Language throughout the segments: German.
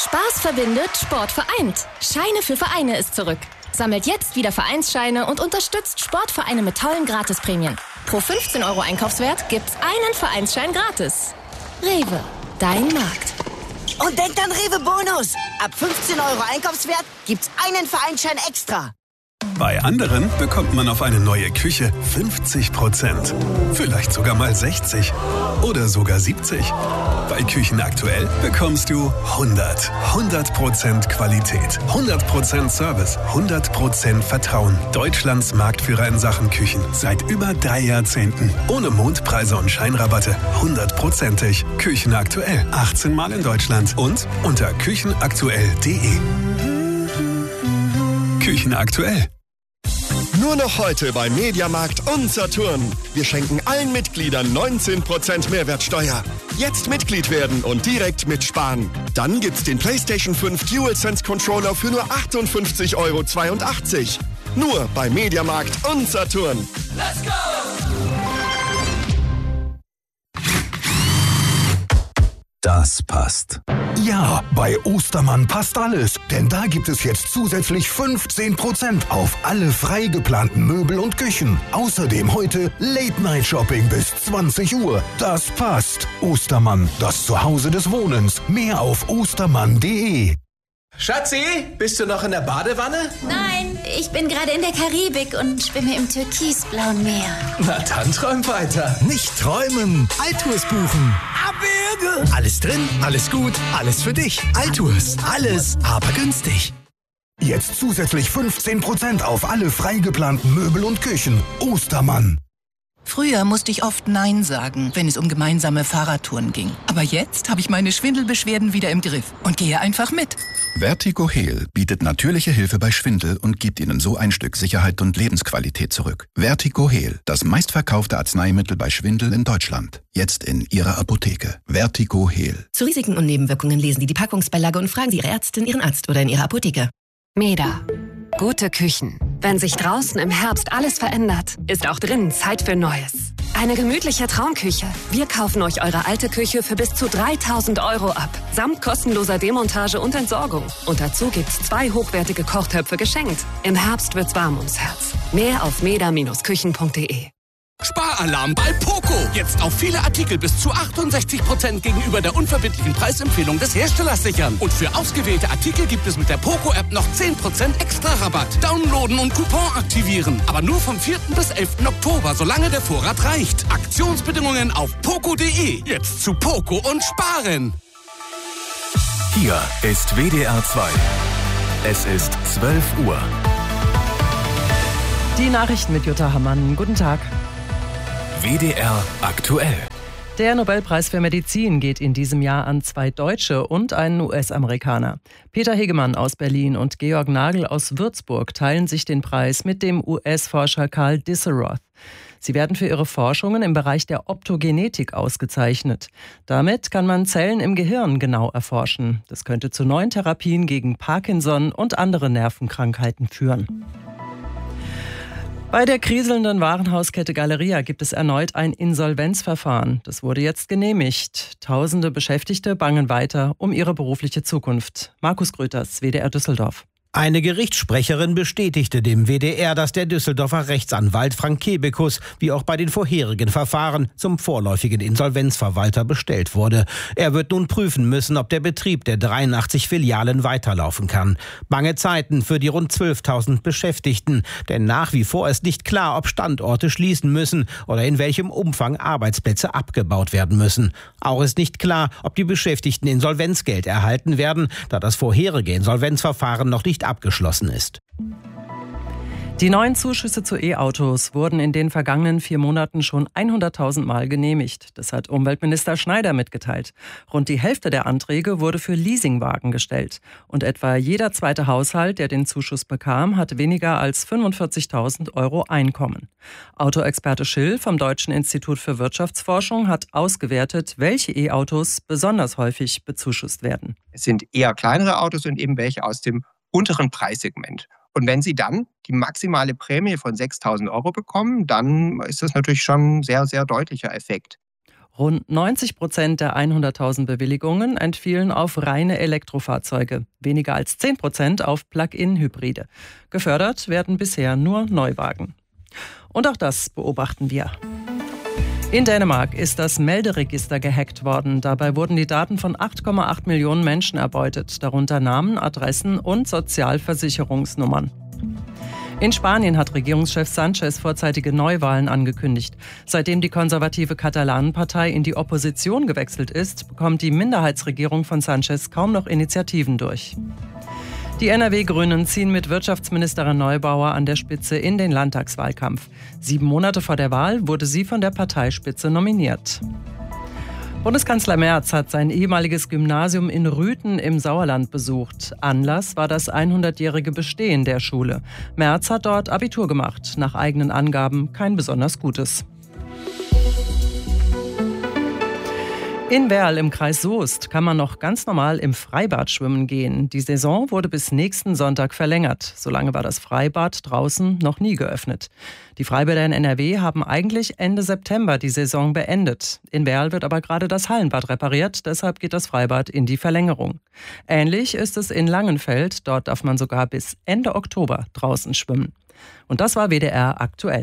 Spaß verbindet, Sport vereint. Scheine für Vereine ist zurück. Sammelt jetzt wieder Vereinsscheine und unterstützt Sportvereine mit tollen Gratisprämien. Pro 15 € Einkaufswert gibt's einen Vereinsschein gratis. Rewe, dein Markt. Und denkt an Rewe Bonus. Ab 15 € Einkaufswert gibt's einen Vereinsschein extra. Bei anderen bekommt man auf eine neue Küche 50%. Vielleicht sogar mal 60 oder sogar 70. Bei Küchen aktuell bekommst du 100% Qualität, 100% Service, 100% Vertrauen. Deutschlands Marktführer in Sachen Küchen seit über 3 Jahrzehnten. Ohne Mondpreise und Scheinrabatte. 100%ig. Küchen aktuell. 18 Mal in Deutschland und unter küchenaktuell.de. Küchen aktuell. Nur noch heute bei Mediamarkt und Saturn. Wir schenken allen Mitgliedern 19% Mehrwertsteuer. Jetzt Mitglied werden und direkt mitsparen. Dann gibt's den PlayStation 5 DualSense Controller für nur 58,82 €. Nur bei Mediamarkt und Saturn. Let's go! Das passt. Ja, bei Ostermann passt alles. Denn da gibt es jetzt zusätzlich 15% auf alle frei geplanten Möbel und Küchen. Außerdem heute Late-Night-Shopping bis 20 Uhr. Das passt. Ostermann, das Zuhause des Wohnens. Mehr auf ostermann.de. Schatzi, bist du noch in der Badewanne? Nein, ich bin gerade in der Karibik und schwimme im türkisblauen Meer. Na dann träum weiter. Nicht träumen, Altours buchen. Abwürge! Alles drin, alles gut, alles für dich. Altours, alles, aber günstig. Jetzt zusätzlich 15% auf alle frei geplanten Möbel und Küchen. Ostermann. Früher musste ich oft Nein sagen, wenn es um gemeinsame Fahrradtouren ging. Aber jetzt habe ich meine Schwindelbeschwerden wieder im Griff und gehe einfach mit. Vertigo Heal bietet natürliche Hilfe bei Schwindel und gibt Ihnen so ein Stück Sicherheit und Lebensqualität zurück. Vertigo Heal, das meistverkaufte Arzneimittel bei Schwindel in Deutschland. Jetzt in Ihrer Apotheke. Vertigo Heal. Zu Risiken und Nebenwirkungen lesen Sie die Packungsbeilage und fragen Sie Ihre Ärztin, Ihren Arzt oder in Ihrer Apotheke. Meda. Gute Küchen. Wenn sich draußen im Herbst alles verändert, ist auch drinnen Zeit für Neues. Eine gemütliche Traumküche. Wir kaufen euch eure alte Küche für bis zu 3.000 € ab. Samt kostenloser Demontage und Entsorgung. Und dazu gibt's 2 hochwertige Kochtöpfe geschenkt. Im Herbst wird's warm ums Herz. Mehr auf meda-küchen.de. Sparalarm bei Poco. Jetzt auf viele Artikel bis zu 68% gegenüber der unverbindlichen Preisempfehlung des Herstellers sichern. Und für ausgewählte Artikel gibt es mit der Poco-App noch 10% extra Rabatt. Downloaden und Coupon aktivieren. Aber nur vom 4. bis 11. Oktober, solange der Vorrat reicht. Aktionsbedingungen auf poco.de. Jetzt zu Poco und sparen. Hier ist WDR 2. Es ist 12 Uhr. Die Nachrichten mit Jutta Hammann. Guten Tag. WDR aktuell. Der Nobelpreis für Medizin geht in diesem Jahr an 2 Deutsche und einen US-Amerikaner. Peter Hegemann aus Berlin und Georg Nagel aus Würzburg teilen sich den Preis mit dem US-Forscher Karl Disseroth. Sie werden für ihre Forschungen im Bereich der Optogenetik ausgezeichnet. Damit kann man Zellen im Gehirn genau erforschen. Das könnte zu neuen Therapien gegen Parkinson und andere Nervenkrankheiten führen. Bei der kriselnden Warenhauskette Galeria gibt es erneut ein Insolvenzverfahren. Das wurde jetzt genehmigt. Tausende Beschäftigte bangen weiter um ihre berufliche Zukunft. Markus Grüters, WDR Düsseldorf. Eine Gerichtssprecherin bestätigte dem WDR, dass der Düsseldorfer Rechtsanwalt Frank Kebekus, wie auch bei den vorherigen Verfahren, zum vorläufigen Insolvenzverwalter bestellt wurde. Er wird nun prüfen müssen, ob der Betrieb der 83 Filialen weiterlaufen kann. Bange Zeiten für die rund 12.000 Beschäftigten, denn nach wie vor ist nicht klar, ob Standorte schließen müssen oder in welchem Umfang Arbeitsplätze abgebaut werden müssen. Auch ist nicht klar, ob die Beschäftigten Insolvenzgeld erhalten werden, da das vorherige Insolvenzverfahren noch nicht abgeschlossen ist. Die neuen Zuschüsse zu E-Autos wurden in den vergangenen 4 Monaten schon 100.000 Mal genehmigt. Das hat Umweltminister Schneider mitgeteilt. Rund die Hälfte der Anträge wurde für Leasingwagen gestellt. Und etwa jeder zweite Haushalt, der den Zuschuss bekam, hatte weniger als 45.000 € Einkommen. Autoexperte Schill vom Deutschen Institut für Wirtschaftsforschung hat ausgewertet, welche E-Autos besonders häufig bezuschusst werden. Es sind eher kleinere Autos und eben welche aus dem unteren Preissegment. Und wenn Sie dann die maximale Prämie von 6.000 € bekommen, dann ist das natürlich schon ein sehr, sehr deutlicher Effekt. Rund 90% der 100.000 Bewilligungen entfielen auf reine Elektrofahrzeuge, weniger als 10% auf Plug-in-Hybride. Gefördert werden bisher nur Neuwagen. Und auch das beobachten wir. In Dänemark ist das Melderegister gehackt worden. Dabei wurden die Daten von 8,8 Millionen Menschen erbeutet, darunter Namen, Adressen und Sozialversicherungsnummern. In Spanien hat Regierungschef Sánchez vorzeitige Neuwahlen angekündigt. Seitdem die konservative Katalanenpartei in die Opposition gewechselt ist, bekommt die Minderheitsregierung von Sánchez kaum noch Initiativen durch. Die NRW-Grünen ziehen mit Wirtschaftsministerin Neubauer an der Spitze in den Landtagswahlkampf. 7 Monate vor der Wahl wurde sie von der Parteispitze nominiert. Bundeskanzler Merz hat sein ehemaliges Gymnasium in Rüthen im Sauerland besucht. Anlass war das 100-jährige Bestehen der Schule. Merz hat dort Abitur gemacht, nach eigenen Angaben kein besonders gutes. In Werl im Kreis Soest kann man noch ganz normal im Freibad schwimmen gehen. Die Saison wurde bis nächsten Sonntag verlängert. Solange war das Freibad draußen noch nie geöffnet. Die Freibäder in NRW haben eigentlich Ende September die Saison beendet. In Werl wird aber gerade das Hallenbad repariert, deshalb geht das Freibad in die Verlängerung. Ähnlich ist es in Langenfeld. Dort darf man sogar bis Ende Oktober draußen schwimmen. Und das war WDR aktuell.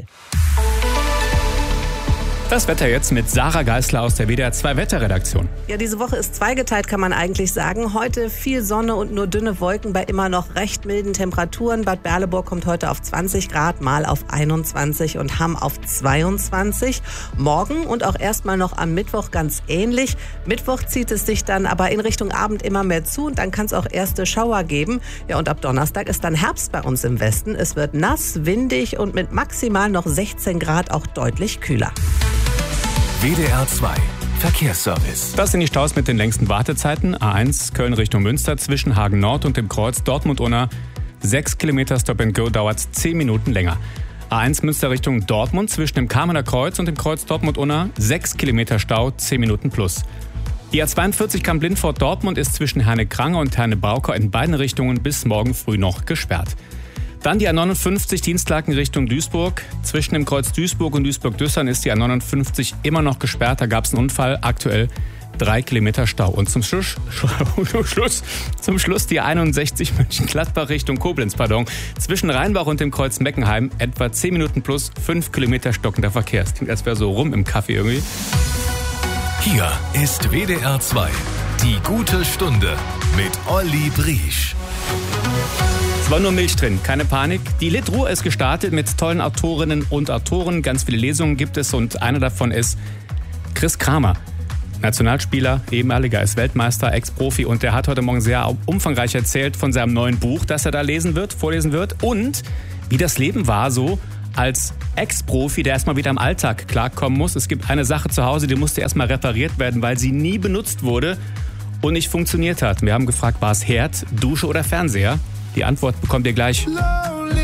Das Wetter jetzt mit Sarah Geisler aus der WDR 2 Wetterredaktion. Ja, diese Woche ist zweigeteilt, kann man eigentlich sagen. Heute viel Sonne und nur dünne Wolken bei immer noch recht milden Temperaturen. Bad Berleburg kommt heute auf 20 Grad, mal auf 21 und Hamm auf 22. Morgen und auch erstmal noch am Mittwoch ganz ähnlich. Mittwoch zieht es sich dann aber in Richtung Abend immer mehr zu und dann kann es auch erste Schauer geben. Ja, und ab Donnerstag ist dann Herbst bei uns im Westen. Es wird nass, windig und mit maximal noch 16 Grad auch deutlich kühler. WDR 2 Verkehrsservice. Das sind die Staus mit den längsten Wartezeiten. A1 Köln Richtung Münster zwischen Hagen Nord und dem Kreuz Dortmund-Unna. 6 Kilometer Stop and Go dauert 10 Minuten länger. A1 Münster Richtung Dortmund zwischen dem Kamener Kreuz und dem Kreuz Dortmund-Unna. 6 Kilometer Stau, 10 Minuten plus. Die A42 Kamp-Lindfort-Dortmund ist zwischen Herne-Krange und Herne-Braucher in beiden Richtungen bis morgen früh noch gesperrt. Dann die A59 Dienstlaken Richtung Duisburg. Zwischen dem Kreuz Duisburg und Duisburg-Düssern ist die A59 immer noch gesperrt. Da gab es einen Unfall. Aktuell 3 Kilometer Stau. Und zum Schluss die A61 Mönchengladbach Richtung Koblenz. Zwischen Rheinbach und dem Kreuz Meckenheim etwa 10 Minuten plus 5 Kilometer stockender Verkehr. Das klingt, als wäre so rum im Kaffee irgendwie. Hier ist WDR 2. Die gute Stunde mit Olli Briesch. Es war nur Milch drin, keine Panik. Die Litruhr ist gestartet mit tollen Autorinnen und Autoren. Ganz viele Lesungen gibt es und einer davon ist Chris Kramer. Nationalspieler, ehemaliger, ist Weltmeister, Ex-Profi und der hat heute Morgen sehr umfangreich erzählt von seinem neuen Buch, das er da vorlesen wird und wie das Leben war so als Ex-Profi, der erstmal wieder im Alltag klarkommen muss. Es gibt eine Sache zu Hause, die musste erstmal repariert werden, weil sie nie benutzt wurde und nicht funktioniert hat. Wir haben gefragt, war es Herd, Dusche oder Fernseher? Die Antwort bekommt ihr gleich.